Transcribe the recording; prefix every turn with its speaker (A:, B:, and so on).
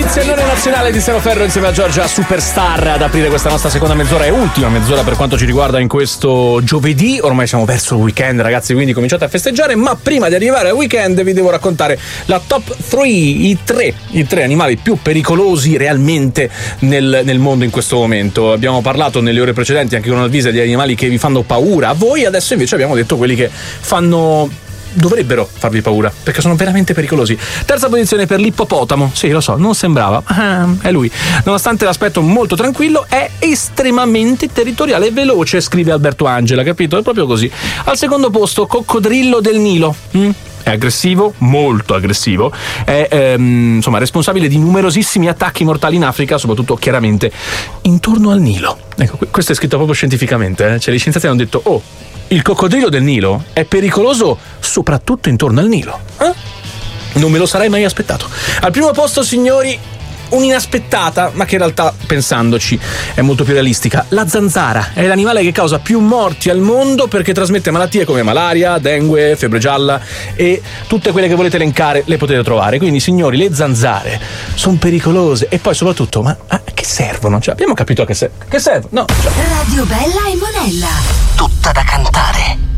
A: Posizione nazionale di Steno Ferro insieme a Giorgia Superstar ad aprire questa nostra seconda mezz'ora e ultima mezz'ora per quanto ci riguarda in questo giovedì. Ormai siamo verso il weekend, ragazzi, quindi cominciate a festeggiare, ma prima di arrivare al weekend vi devo raccontare la top 3, i tre animali più pericolosi realmente nel mondo in questo momento. Abbiamo parlato nelle ore precedenti anche con Alvise di animali che vi fanno paura a voi, adesso invece abbiamo detto quelli che dovrebbero farvi paura perché sono veramente pericolosi. Terza posizione per l'ippopotamo. Sì, lo so, non sembrava, è lui. Nonostante l'aspetto molto tranquillo, è estremamente territoriale e veloce, scrive Alberto Angela, capito? È proprio così. Al secondo posto, coccodrillo del Nilo. È aggressivo, molto aggressivo, è responsabile di numerosissimi attacchi mortali in Africa, soprattutto chiaramente intorno al Nilo. Ecco, questo è scritto proprio scientificamente, Cioè gli scienziati hanno detto, il coccodrillo del Nilo è pericoloso soprattutto intorno al Nilo. Non me lo sarei mai aspettato. Al primo posto, signori, un'inaspettata, ma che in realtà, pensandoci, è molto più realistica. La zanzara è l'animale che causa più morti al mondo perché trasmette malattie come malaria, dengue, febbre gialla e tutte quelle che volete elencare le potete trovare. Quindi, signori, le zanzare sono pericolose e poi soprattutto, ma a che servono? Cioè, abbiamo capito a che servono? No.
B: Radio Bella e Monella. Tutta da cantare.